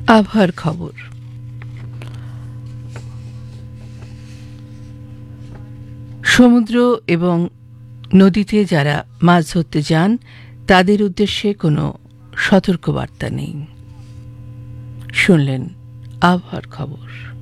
আবহাওয়ার খবর। সমুদ্র এবং নদীতে যারা মাছ ধরতে যান তাদের উদ্দেশ্যে কোনো সতর্কবার্তা নেই। শুনলেন আবহাওয়ার খবর।